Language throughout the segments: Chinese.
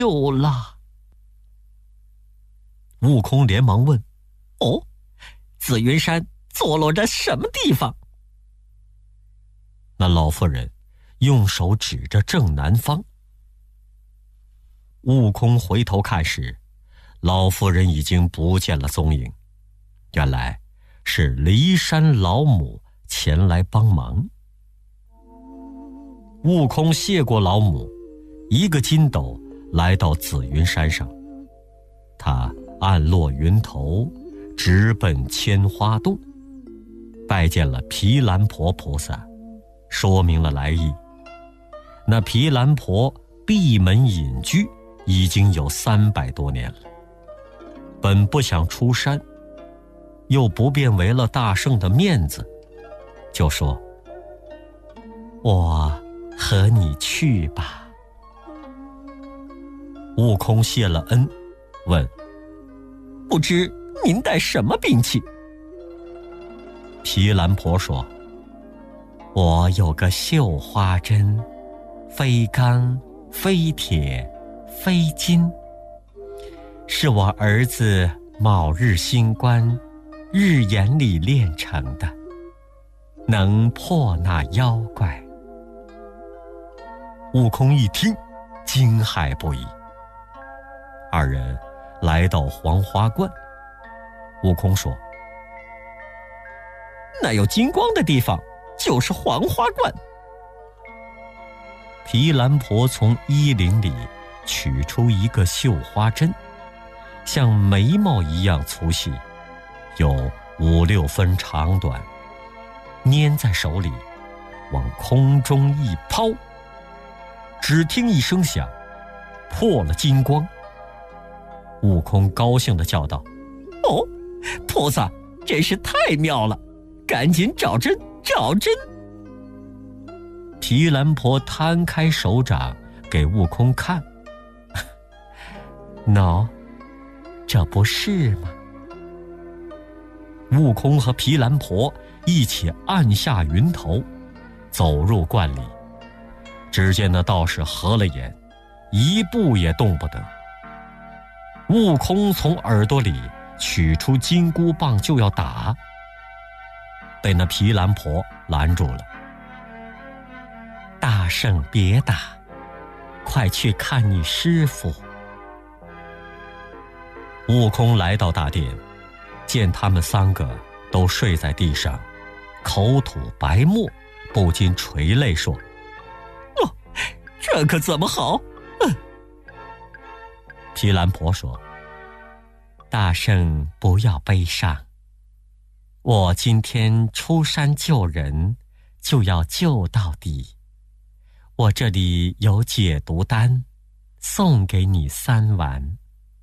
有了。悟空连忙问：哦，紫云山坐落着什么地方？那老妇人用手指着正南方。悟空回头看时，老妇人已经不见了踪影，原来是骊山老母前来帮忙。悟空谢过老母，一个筋斗来到紫云山上，他按落云头，直奔千花洞，拜见了毗蓝婆菩萨，说明了来意。那毗蓝婆闭门隐居已经有300多年了，本不想出山，又不便违了大圣的面子，就说：我和你去吧。悟空谢了恩，问：不知您带什么兵器？毗蓝婆说：我有个绣花针，非钢非铁非金，是我儿子卯日星官日眼里炼成的，能破那妖怪。悟空一听，惊骇不已。二人来到黄花观，悟空说：那有金光的地方就是黄花观。毗蓝婆从衣领里取出一个绣花针，像眉毛一样粗细，有5、6分长短，拈在手里，往空中一抛，只听一声响，破了金光。悟空高兴地叫道：哦，菩萨真是太妙了，赶紧找针找针。毗蓝婆摊开手掌给悟空看，喏，这不是吗？悟空和毗蓝婆一起按下云头，走入观里。只见那道士合了眼，一步也动不得。悟空从耳朵里取出金箍棒就要打，被那毗蓝婆拦住了。大圣别打，快去看你师父。悟空来到大殿，见他们3个都睡在地上，口吐白沫，不禁垂泪说：哦，这可怎么好？毗蓝婆说：大圣不要悲伤，我今天出山救人，就要救到底。我这里有解毒丹，送给你3丸。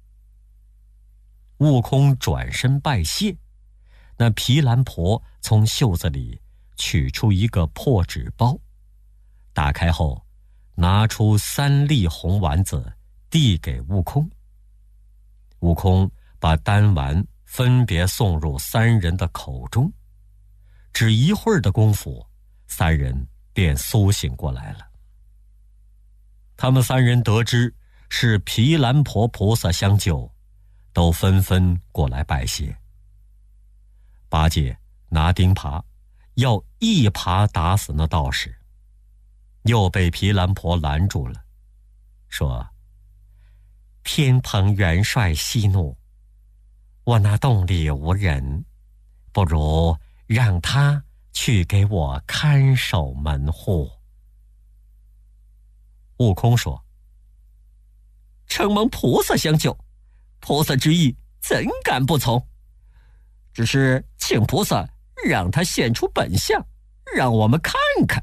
悟空转身拜谢，那毗蓝婆从袖子里取出一个破纸包，打开后拿出3粒红丸子递给悟空。悟空把丹丸分别送入3人的口中，只一会儿的功夫，3人便苏醒过来了。他们3人得知是毗蓝婆菩萨相救，都纷纷过来拜谢。八戒拿钉耙要一耙打死那道士，又被毗蓝婆拦住了，说：天蓬元帅息怒，我那洞里无人，不如让他去给我看守门户。悟空说：承蒙菩萨相救，菩萨之意怎敢不从？只是请菩萨让他现出本相，让我们看看。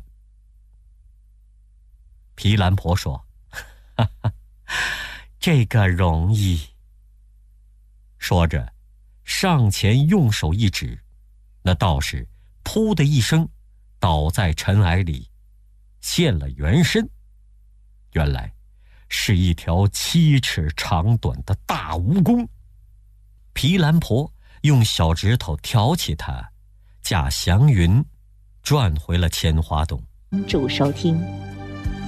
毗蓝婆说：哈哈，这个容易。说着上前用手一指，那道士噗的一声倒在尘埃里，现了原身。原来是一条7尺长短的大蜈蚣。毗蓝婆用小指头挑起它，驾祥云转回了千花洞。 主收听